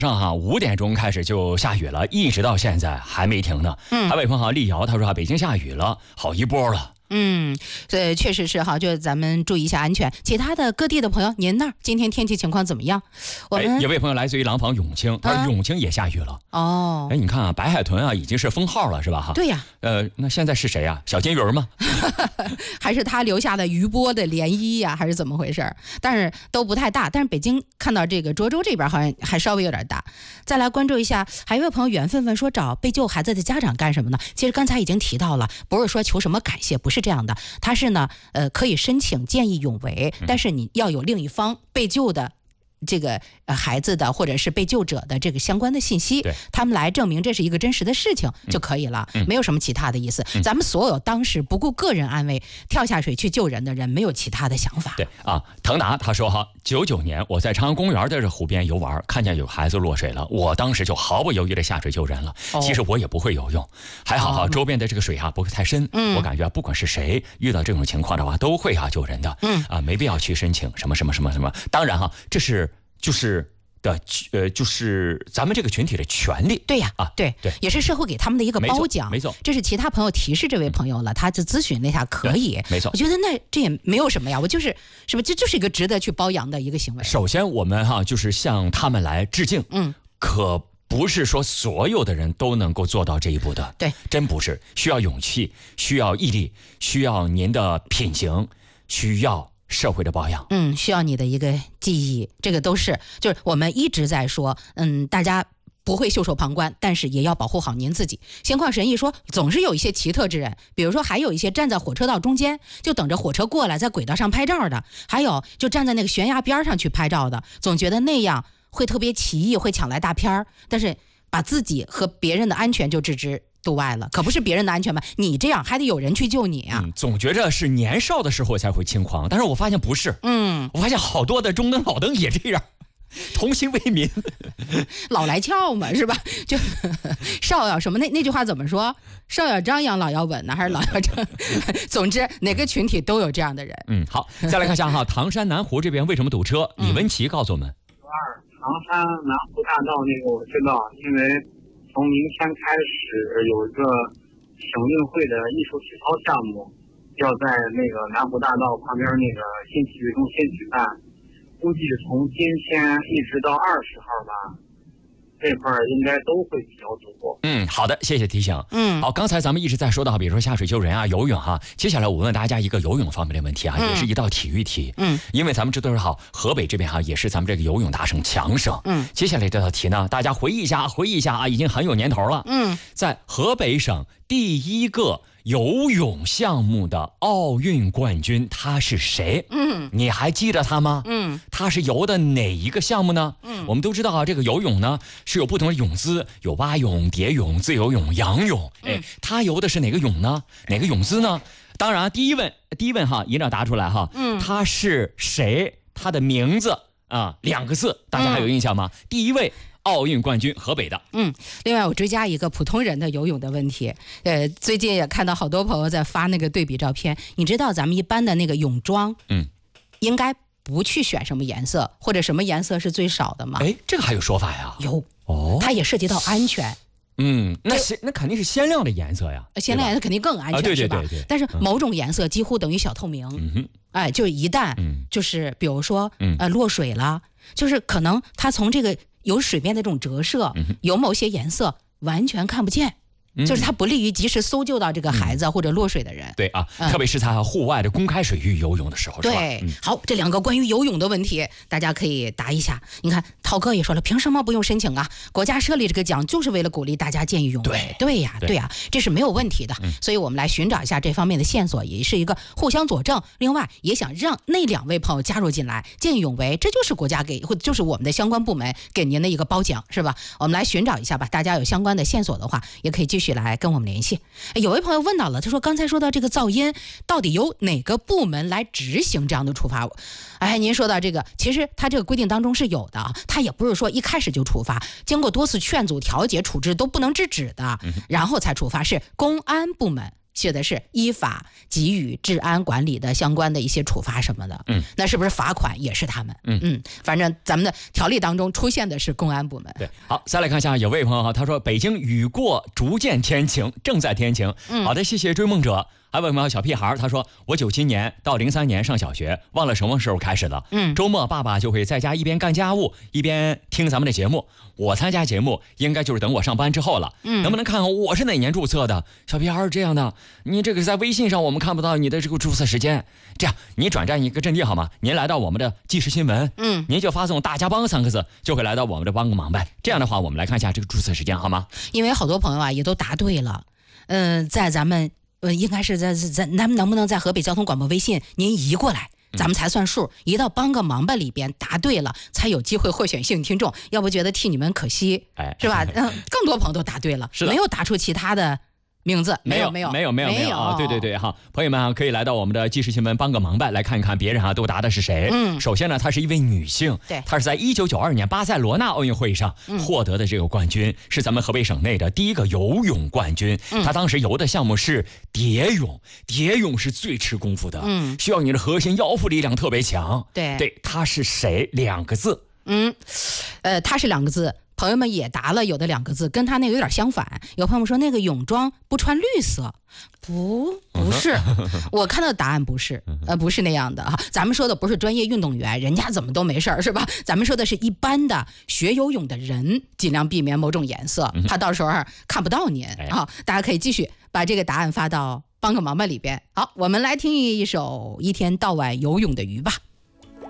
上5点钟开始就下雨了，一直到现在还没停呢。还有一朋友丽瑶，他说北京下雨了，好一波了。 确实是哈，就咱们注意一下安全。其他的各地的朋友，您那儿今天天气情况怎么样？ 有位朋友来自于廊坊永清，他说永清也下雨了。你看啊，白海豚已经是封号了，是吧？ 对呀。 那现在是谁呀？小金鱼吗？ 还是他留下的余波的涟漪呀？还是怎么回事？但是都不太大。但是北京看到这个涿州这边好像还稍微有点大。再来关注一下，还有一位朋友缘分问说，找被救孩子的家长干什么呢？其实刚才已经提到了，不是说求什么感谢，不是这样的。他是呢，可以申请见义勇为，但是你要有另一方被救的这个孩子的或者是被救者的这个相关的信息，他们来证明这是一个真实的事情就可以了，没有什么其他的意思。咱们所有当时不顾个人安危跳下水去救人的人，没有其他的想法。 对啊，腾达他说99年我在长阳公园的湖边游玩，看见有孩子落水了，我当时就毫不犹豫的下水救人了。其实我也不会游泳，还好周边的这个水不会太深。我感觉不管是谁遇到这种情况的话，都会救人的。没必要去申请什么。当然这是就是咱们这个群体的权利。 对呀，对，也是社会给他们的一个褒奖。 没错， 这是其他朋友提示这位朋友了，他就咨询了一下，可以。 没错， 我觉得那这也没有什么呀，我就是是不是这就是一个值得去褒扬的一个行为。 首先我们就是向他们来致敬。可不是说所有的人都能够做到这一步的。 对， 真不是，需要勇气，需要毅力，需要您的品行，需要社会的保养。 需要你的一个记忆，这个都是就是我们一直在说，大家不会袖手旁观，但是也要保护好您自己。闲话神医说，总是有一些奇特之人，比如说还有一些站在火车道中间就等着火车过来在轨道上拍照的，还有就站在那个悬崖边上去拍照的，总觉得那样会特别奇异，会抢来大片儿，但是把自己和别人的安全就置之度外了。可不是别人的安全吧？你这样还得有人去救你啊。 总觉着是年少的时候才会轻狂，但是我发现不是。我发现好多的中灯老登也这样，同心为民， 老来俏嘛，是吧？就少要什么那句话怎么说？少要张扬，老要稳呢，还是老要张？总之，哪个群体都有这样的人。 好，再来看一下唐山南湖这边为什么堵车？李文琪告诉我们。 唐山南湖大道那个我知道，因为从明天开始有一个省运会的艺术体操项目，要在那个南湖大道旁边那个新体育中心举办，估计从今天一直到20号吧，这块应该都会比较多。 好的，谢谢提醒。好，刚才咱们一直在说到，比如说下水救人游泳接下来我问大家一个游泳方面的问题也是一道体育题。因为咱们知道河北这边也是咱们这个游泳大省强省。接下来这道题呢，大家回忆一下已经很有年头了。在河北省第一个游泳项目的奥运冠军他是谁？你还记得他吗？他是游的哪一个项目呢？我们都知道这个游泳呢是有不同的泳姿，有蛙泳、蝶泳、自由泳、仰泳。他游的是哪个泳呢？哪个泳姿呢？当然第一问一定要答出来他是谁？他的名字2个字，大家还有印象吗？第一位奥运冠军，河北的。 另外我追加一个普通人的游泳的问题。最近也看到好多朋友在发那个对比照片。你知道咱们一般的那个泳装，应该不去选什么颜色，或者什么颜色是最少的吗？ 这个还有说法呀？ 有它也涉及到安全。 那肯定是鲜亮的颜色呀， 鲜亮颜色肯定更安全，是吧？ 对。 但是某种颜色几乎等于小透明。就一旦就是比如说落水了，就是可能它从这个有水面的这种折射，有某些颜色完全看不见。就是它不利于及时搜救到这个孩子或者落水的人。 对特别是在户外的公开水域游泳的时候， 对。好，这2个关于游泳的问题，大家可以答一下。你看，涛哥也说了，凭什么不用申请啊？国家设立这个奖就是为了鼓励大家见义勇为。对呀，这是没有问题的。所以我们来寻找一下这方面的线索，也是一个互相佐证。另外，也想让那2位朋友加入进来，见义勇为，这就是国家或者就是我们的相关部门给您的一个褒奖，是吧？我们来寻找一下吧。大家有相关的线索的话，也可以继续来跟我们联系。有位朋友问到了，他说刚才说到这个噪音，到底由哪个部门来执行这样的处罚？您说到这个，其实他这个规定当中是有的，他也不是说一开始就处罚，经过多次劝阻、调解、处置都不能制止的，然后才处罚，是公安部门写的是依法给予治安管理的相关的一些处罚什么的，那是不是罚款也是他们？反正咱们的条例当中出现的是公安部门。 对，好，再来看一下有位朋友哈，他说北京雨过逐渐天晴，正在天晴。好的，谢谢追梦者。还有位朋友小屁孩，他说我97年到03年上小学，忘了什么时候开始了。周末爸爸就会在家一边干家务一边听咱们的节目。我参加节目应该就是等我上班之后了。能不能看看我是哪年注册的？小屁孩是这样的，你这个在微信上我们看不到你的这个注册时间。这样，你转战一个阵地好吗？您来到我们的即时新闻，您就发送大家帮3个字，就会来到我们的帮个忙呗。这样的话，我们来看一下这个注册时间好吗？ 因为好多朋友啊也都答对了，在咱们。应该是在能不能在河北交通广播微信您移过来，咱们才算数。移到帮个忙吧里边答对了，才有机会获选幸运听众。要不觉得替你们可惜，是吧？更多朋友都答对了，没有答出其他的名字，没有啊！对哈，朋友们啊，可以来到我们的即时新闻帮个忙呗，来看一看别人啊都答的是谁。首先呢，她是一位女性， 对， 她是在1992年巴塞罗那奥运会上获得的这个冠军，是咱们河北省内的第一个游泳冠军。她当时游的项目是蝶泳，蝶泳是最吃功夫的，需要你的核心腰腹力量特别强。对，她是谁2个字？ 她是2个字。朋友们也答了，有的2个字跟他那个有点相反。有朋友说那个泳装不穿绿色，不是，我看到的答案不是，不是那样的哈。咱们说的不是专业运动员，人家怎么都没事是吧？咱们说的是一般的学游泳的人，尽量避免某种颜色，怕到时候看不到您啊。大家可以继续把这个答案发到帮个忙吧里边。好，我们来听一首一天到晚游泳的鱼吧。